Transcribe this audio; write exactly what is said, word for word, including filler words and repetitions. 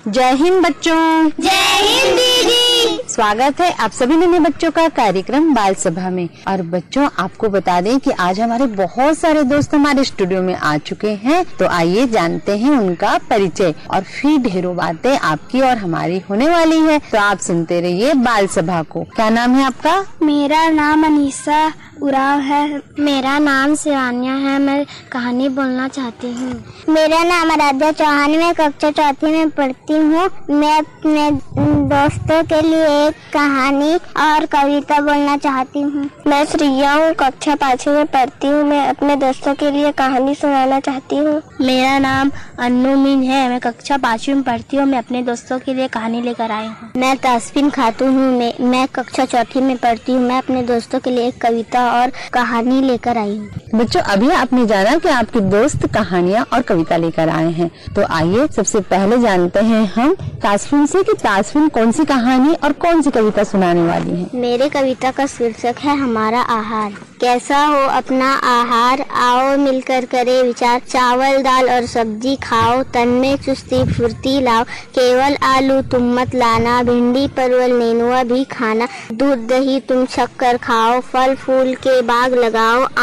जय हिंद बच्चों। जय हिंद दीदी। स्वागत है आप सभी नन्हे बच्चों का कार्यक्रम बाल सभा में। और बच्चों आपको बता दें कि आज हमारे बहुत सारे दोस्त हमारे स्टूडियो में आ चुके हैं, तो आइए जानते हैं उनका परिचय और फिर ढेरों बातें आपकी और हमारी होने वाली है। तो आप सुनते रहिए बाल सभा को। क्या नाम है आपका? मेरा नाम अनीसा उराव है। मेरा नाम शिवान्या है। मैं कहानी बोलना चाहती हूँ। मेरा नाम आराध्या चौहान। मैं कक्षा चौथी में पढ़ती हूँ। मैं अपने दोस्तों के लिए एक कहानी और कविता बोलना चाहती हूँ। मैं श्रिया हूँ, कक्षा पांचवी में पढ़ती हूँ। मैं अपने दोस्तों के लिए कहानी सुनाना चाहती हूँ। मेरा नाम अन्नू मीन है। मैं कक्षा पांचवी में पढ़ती हूँ। मैं अपने दोस्तों के लिए कहानी लेकर आई हूँ। मैं तासफिन खातून हूँ। मैं, मैं कक्षा चौथी में पढ़ती हूँ। मैं अपने दोस्तों के लिए एक कविता और कहानी लेकर आई हूँ। बच्चों अभी आपने जाना कि आपके दोस्त कहानियाँ और कविता लेकर आए हैं, तो आइए सबसे पहले जानते हैं हम तासफिन से कि तासफिन कौन सी कहानी और कौन सी कविता सुनाने वाली है। मेरे कविता का शीर्षक है हमारा आहार। कैसा हो अपना आहार, आओ मिलकर करे विचार। चावल दाल और सब्जी खाओ, तन में चुस्ती फुर्ती लाओ। केवल आलू तुम मत लाना, भिंडी परवल नेनुआ भी खाना। दूध दही तुम शक्कर खाओ, फल फूल के बाग लगाओ।